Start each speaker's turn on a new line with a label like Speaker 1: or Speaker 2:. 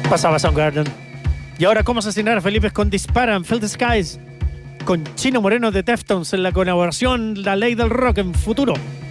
Speaker 1: Pasaba Soundgarden. Y ahora, ¿cómo asesinar a Felipe con Dispara en Field Skies? Con Chino Moreno de Deftones en la colaboración La Ley del Rock en futuro.